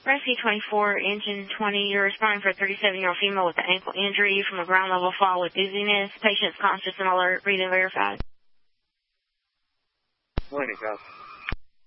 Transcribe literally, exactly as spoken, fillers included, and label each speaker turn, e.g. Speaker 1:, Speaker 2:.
Speaker 1: Rescue twenty-four, engine twenty, you're responding for a thirty-seven-year-old female with an ankle injury from a ground-level fall with dizziness. Patient's conscious and alert. Read and verified.
Speaker 2: Morning, Cal.